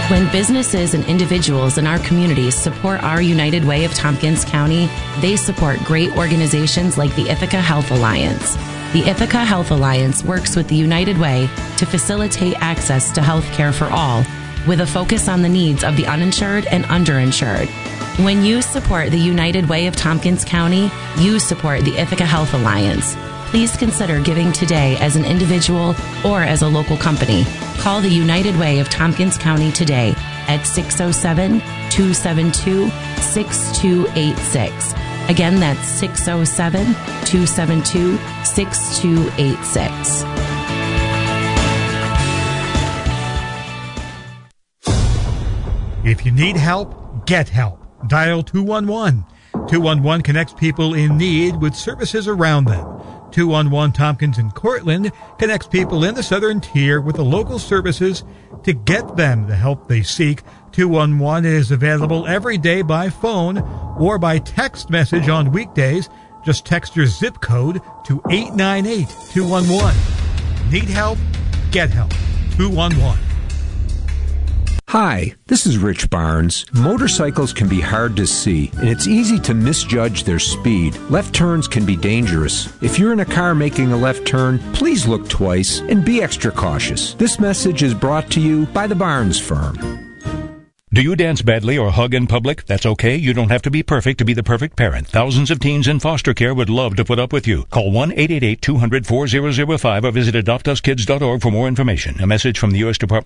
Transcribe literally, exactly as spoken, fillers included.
When businesses and individuals in our communities support our United Way of Tompkins County, they support great organizations like the Ithaca Health Alliance. The Ithaca Health Alliance works with the United Way to facilitate access to health care for all, with a focus on the needs of the uninsured and underinsured. When you support the United Way of Tompkins County, you support the Ithaca Health Alliance. Please consider giving today as an individual or as a local company. Call the United Way of Tompkins County today at six oh seven, two seven two, six two eight six. Again, that's six oh seven, two seven two, six two eight six. If you need help, get help. Dial two one one. two one one connects people in need with services around them. two one one Tompkins and Cortland connects people in the southern tier with the local services to get them the help they seek. two one one is available every day by phone or by text message on weekdays. Just text your zip code to eight nine eight two one one. Need help? Get help. two one one. Hi, this is Rich Barnes. Motorcycles can be hard to see, and it's easy to misjudge their speed. Left turns can be dangerous. If you're in a car making a left turn, please look twice and be extra cautious. This message is brought to you by the Barnes Firm. Do you dance badly or hug in public? That's okay. You don't have to be perfect to be the perfect parent. Thousands of teens in foster care would love to put up with you. Call one eight eight eight two hundred four thousand five or visit adopt us kids dot org for more information. A message from the U S Department